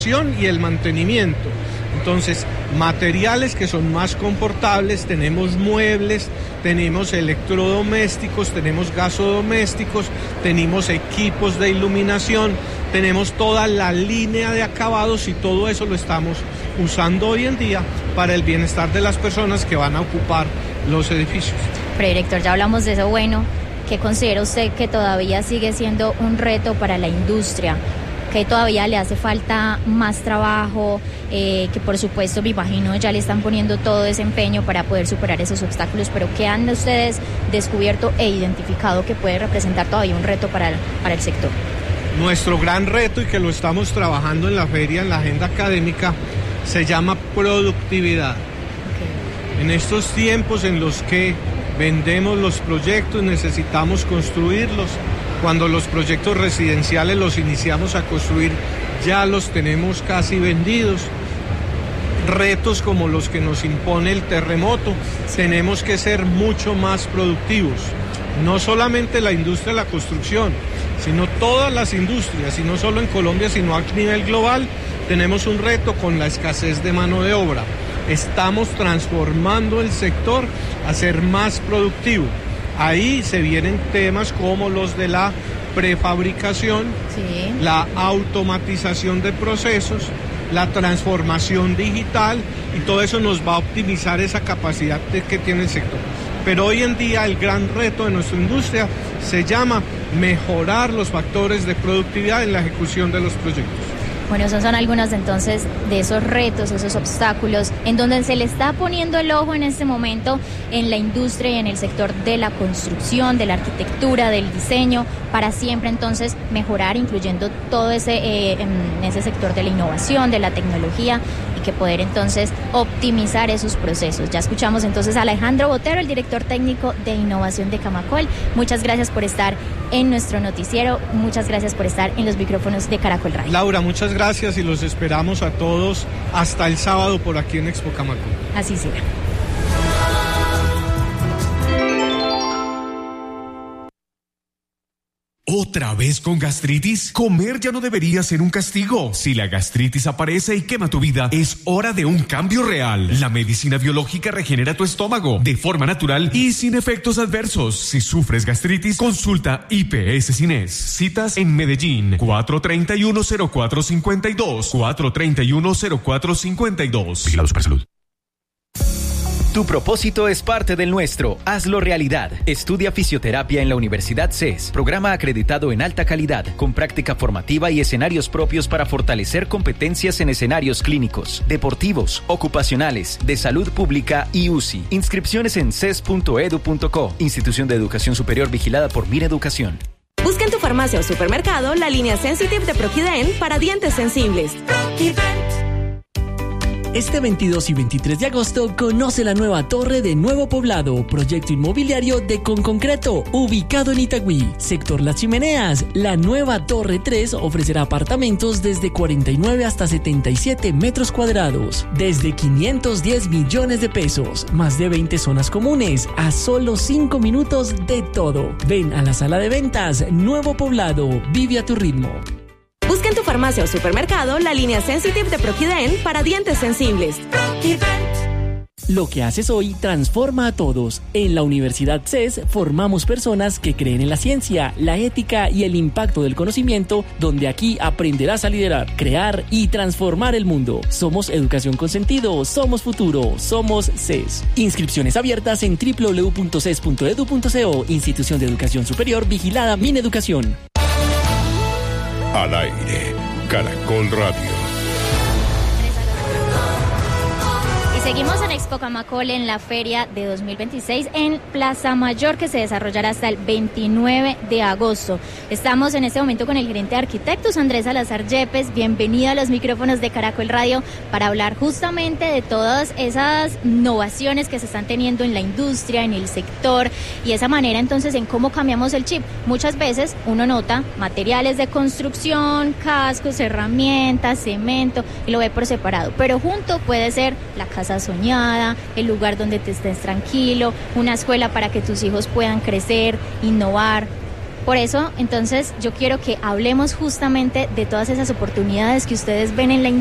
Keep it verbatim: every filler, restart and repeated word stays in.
y el mantenimiento. Entonces, materiales que son más confortables, tenemos muebles, tenemos electrodomésticos, tenemos gasodomésticos, tenemos equipos de iluminación, tenemos toda la línea de acabados y todo eso lo estamos usando hoy en día para el bienestar de las personas que van a ocupar los edificios. Pero director, ya hablamos de eso. Bueno, ¿qué considera usted que todavía sigue siendo un reto para la industria? Que todavía le hace falta más trabajo, eh, que por supuesto me imagino ya le están poniendo todo ese empeño para poder superar esos obstáculos, pero ¿qué han ustedes descubierto e identificado que puede representar todavía un reto para el, para el sector? Nuestro gran reto, y que lo estamos trabajando en la feria, en la agenda académica, se llama productividad. Okay. En estos tiempos en los que vendemos los proyectos, necesitamos construirlos. Cuando los proyectos residenciales los iniciamos a construir, ya los tenemos casi vendidos. Retos como los que nos impone el terremoto, tenemos que ser mucho más productivos. No solamente la industria de la construcción, sino todas las industrias, y no solo en Colombia, sino a nivel global, tenemos un reto con la escasez de mano de obra. Estamos transformando el sector a ser más productivo. Ahí se vienen temas como los de la prefabricación, sí, la automatización de procesos, la transformación digital, y todo eso nos va a optimizar esa capacidad de, que tiene el sector. Pero hoy en día el gran reto de nuestra industria se llama mejorar los factores de productividad en la ejecución de los proyectos. Bueno, esos son algunos entonces de esos retos, esos obstáculos, en donde se le está poniendo el ojo en este momento en la industria y en el sector de la construcción, de la arquitectura, del diseño, para siempre entonces mejorar, incluyendo todo ese, eh, en ese sector de la innovación, de la tecnología, y que poder entonces optimizar esos procesos. Ya escuchamos entonces a Alejandro Botero, el director técnico de innovación de Camacol. Muchas gracias por estar en nuestro noticiero, muchas gracias por estar en los micrófonos de Caracol Radio. Laura, muchas gracias y los esperamos a todos hasta el sábado por aquí en Expo Camacol. Así será. ¿Otra vez con gastritis? Comer ya no debería ser un castigo. Si la gastritis aparece y quema tu vida, es hora de un cambio real. La medicina biológica regenera tu estómago de forma natural y sin efectos adversos. Si sufres gastritis, consulta I P S Cines. Citas en Medellín, cuatro tres uno, cero cuatro cinco dos, cuatro tres uno, cero cuatro cinco dos. Vigilados para salud. Tu propósito es parte del nuestro. Hazlo realidad. Estudia fisioterapia en la Universidad C E S. Programa acreditado en alta calidad, con práctica formativa y escenarios propios para fortalecer competencias en escenarios clínicos, deportivos, ocupacionales, de salud pública y U C I. Inscripciones en c e s punto e d u punto co. Institución de Educación Superior vigilada por Mineducación. Busca en tu farmacia o supermercado la línea Sensitive de Proquident para dientes sensibles. Proquident. Este veintidós y veintitrés de agosto conoce la nueva torre de Nuevo Poblado, proyecto inmobiliario de Conconcreto, ubicado en Itagüí, sector Las Chimeneas. La nueva Torre tres ofrecerá apartamentos desde cuarenta y nueve hasta setenta y siete metros cuadrados, desde quinientos diez millones de pesos, más de veinte zonas comunes, a solo cinco minutos de todo. Ven a la sala de ventas Nuevo Poblado, vive a tu ritmo. Busca en tu farmacia o supermercado la línea Sensitive de Proquident para dientes sensibles. Proquident. Lo que haces hoy transforma a todos. En la Universidad C E S formamos personas que creen en la ciencia, la ética y el impacto del conocimiento, donde aquí aprenderás a liderar, crear y transformar el mundo. Somos educación con sentido, somos futuro, somos C E S. Inscripciones abiertas en doble u doble u doble u punto c e s punto e d u punto co. Institución de Educación Superior vigilada Mineducación. Al aire, Caracol Radio. Seguimos en Expo Camacol en la feria de dos mil veintiséis en Plaza Mayor, que se desarrollará hasta el veintinueve de agosto. Estamos en este momento con el gerente de arquitectos, Andrés Salazar Yepes. Bienvenido a los micrófonos de Caracol Radio para hablar justamente de todas esas innovaciones que se están teniendo en la industria, en el sector, y esa manera entonces en cómo cambiamos el chip. Muchas veces uno nota materiales de construcción, cascos, herramientas, cemento, y lo ve por separado, pero junto puede ser la casa soñada, el lugar donde te estés tranquilo, una escuela para que tus hijos puedan crecer, innovar. Por eso, entonces, yo quiero que hablemos justamente de todas esas oportunidades que ustedes ven en la